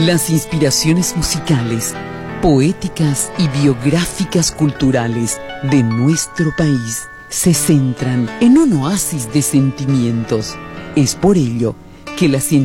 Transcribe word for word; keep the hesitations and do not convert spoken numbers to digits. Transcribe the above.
Las inspiraciones musicales, poéticas y biográficas culturales de nuestro país se centran en un oasis de sentimientos. Es por ello que la